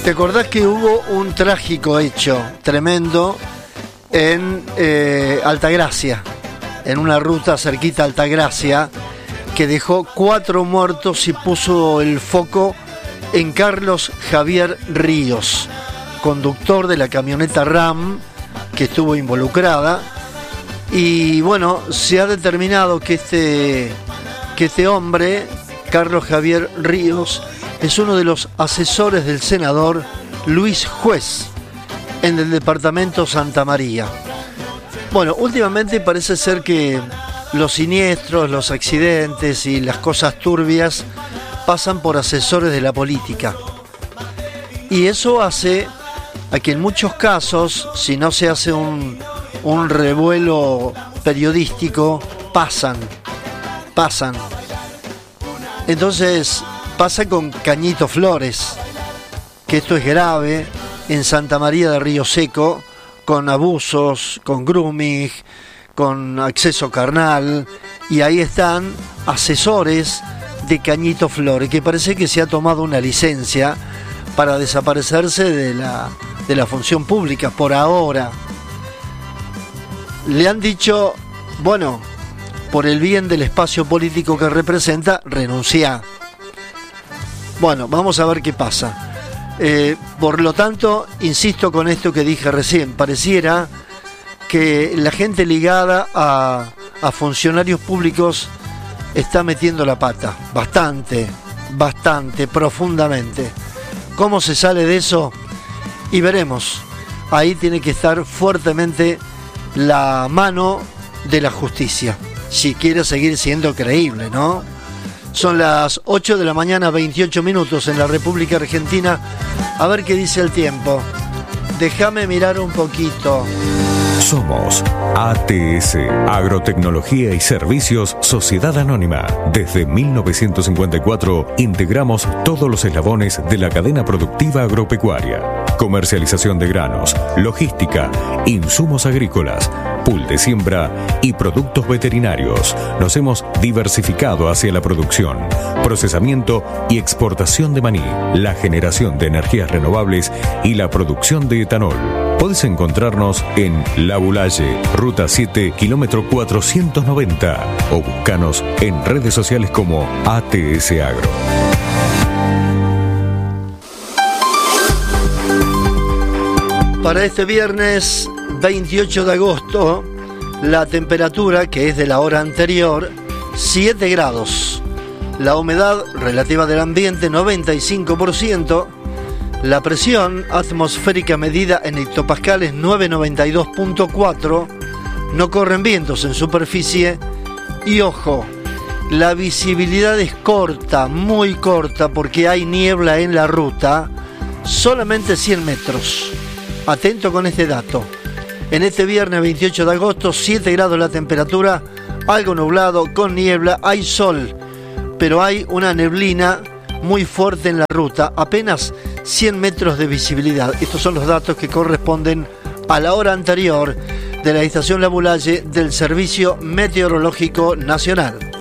¿Te acordás que hubo un trágico hecho tremendo en Altagracia, en una ruta cerquita a Altagracia, que dejó 4 muertos y puso el foco en Carlos Javier Ríos, conductor de la camioneta RAM que estuvo involucrada? Y bueno, se ha determinado que este hombre, Carlos Javier Ríos, es uno de los asesores del senador Luis Juez en el departamento Santa María. Bueno, últimamente parece ser que los siniestros, los accidentes y las cosas turbias pasan por asesores de la política. Y eso hace a que en muchos casos, si no se hace un revuelo periodístico, pasan. Entonces pasa con Cañito Flores, que esto es grave, en Santa María de Río Seco, con abusos, con grooming, con acceso carnal, y ahí están asesores de Cañito Flores, que parece que se ha tomado una licencia para desaparecerse de la función pública por ahora. Le han dicho, bueno, por el bien del espacio político que representa, renuncia. Bueno, vamos a ver qué pasa. Por lo tanto, insisto con esto que dije recién, pareciera que la gente ligada a funcionarios públicos está metiendo la pata, bastante, profundamente. ¿Cómo se sale de eso? Y veremos. Ahí tiene que estar fuertemente la mano de la justicia, si quiere seguir siendo creíble, ¿no? Son las 8 de la mañana, 28 minutos en la República Argentina. A ver qué dice el tiempo. Déjame mirar un poquito. Somos ATS, Agrotecnología y Servicios Sociedad Anónima. Desde 1954 integramos todos los eslabones de la cadena productiva agropecuaria. Comercialización de granos, logística, insumos agrícolas, pool de siembra y productos veterinarios. Nos hemos diversificado hacia la producción, procesamiento y exportación de maní, la generación de energías renovables y la producción de etanol. Podés encontrarnos en La Boulaye, Ruta 7, kilómetro 490, o buscanos en redes sociales como ATS Agro. Para este viernes 28 de agosto, la temperatura, que es de la hora anterior, 7 grados. La humedad relativa del ambiente, 95%. La presión atmosférica medida en hectopascales, 992.4. No corren vientos en superficie. Y ojo, la visibilidad es corta, muy corta, porque hay niebla en la ruta. Solamente 100 metros. Atento con este dato. En este viernes 28 de agosto, 7 grados la temperatura, algo nublado, con niebla, hay sol, pero hay una neblina muy fuerte en la ruta, apenas 100 metros de visibilidad. Estos son los datos que corresponden a la hora anterior de la estación La Boulaye del Servicio Meteorológico Nacional.